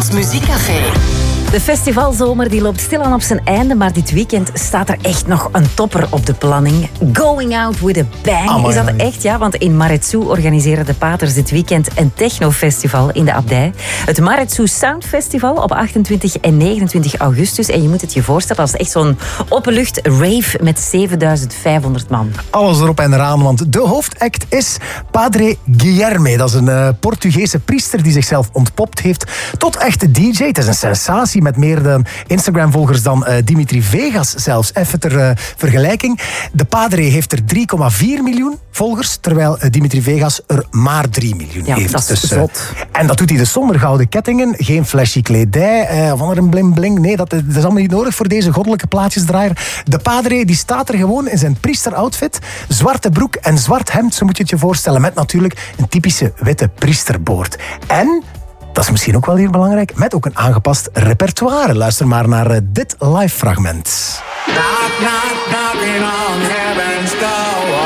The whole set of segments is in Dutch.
Jean's Muziekcafé. De festivalzomer die loopt stilaan op zijn einde, maar dit weekend staat er echt nog een topper op de planning. Going Out with a Bang. Is dat echt? Ja, want in Maretsu organiseren de paters dit weekend een technofestival in de abdij. Het Maretsu Sound Festival op 28 en 29 augustus. En je moet het je voorstellen als echt zo'n openlucht rave met 7500 man. Alles erop en eraan, want de hoofdact is Padre Guilherme. Dat is een Portugese priester die zichzelf ontpopt heeft tot echte DJ. Het is een sensatie met meer dan Instagram-volgers dan Dimitri Vegas zelfs. Even ter vergelijking. De Padre heeft er 3,4 miljoen volgers, terwijl Dimitri Vegas er maar 3 miljoen heeft. Dat is zot. En dat doet hij dus zonder gouden kettingen, geen flashy kledij of andere bling-bling. Nee, dat is allemaal niet nodig voor deze goddelijke plaatjesdraaier. De Padre die staat er gewoon in zijn priesteroutfit, zwarte broek en zwart hemd, zo moet je het je voorstellen, met natuurlijk een typische witte priesterboord. En dat is misschien ook wel hier belangrijk, met ook een aangepast repertoire. Luister maar naar dit live fragment. Knock, knock, knocking on heaven's door.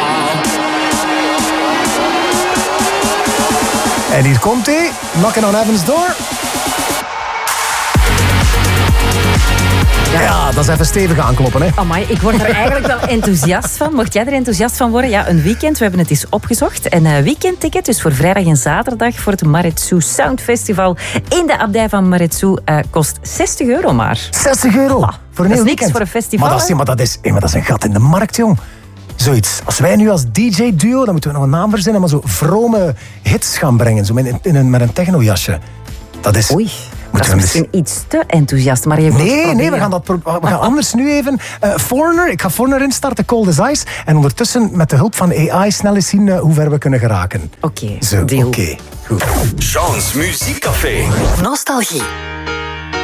En hier komt hij, knocking on heaven's door. Ja, dat is even stevig aankloppen, hè. Amai, ik word er eigenlijk wel enthousiast van. Mocht jij er enthousiast van worden? Ja, een weekend. We hebben het eens opgezocht. Een weekendticket, dus voor vrijdag en zaterdag voor het Maretsu Sound Festival in de abdij van Maretsu kost €60 maar. €60? Ah, voor een dat is heel niks weekend. voor een festival. Maar dat is een gat in de markt, jong. Zoiets. Als wij nu als DJ-duo, dan moeten we nog een naam verzinnen, maar zo vrome hits gaan brengen, zo met een technojasje. Dat is... Oei. Dat is misschien iets te enthousiast, maar je Nee, we gaan anders nu even... Foreigner, ik ga Foreigner instarten, Cold as Ice. En ondertussen met de hulp van AI snel eens zien hoe ver we kunnen geraken. Oké, Zo, deal. Oké, goed. Jean's Muziekcafé. Nostalgie.